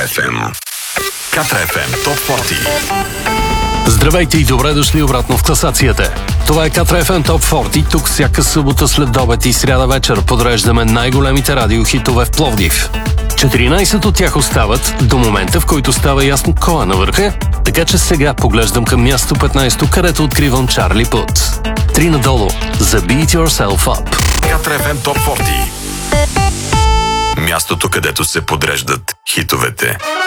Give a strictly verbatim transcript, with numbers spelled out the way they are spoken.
Еф Ем. Катра Еф Ем Топ сорок. Здравейте и добре дошли обратно в класацията. Това е Катра Еф Ем Топ сорок. Тук всяка събота след обед и сряда вечер подреждаме най-големите радиохитове в Пловдив. четиринайсет от тях остават до момента, в който става ясно кой е на върха, така че сега поглеждам към място петнайсето, където откривам Чарли Пут. Три надолу за Beat Yourself Up. Катра Еф Ем Топ сорок. Мястото, където се подреждат хитовете.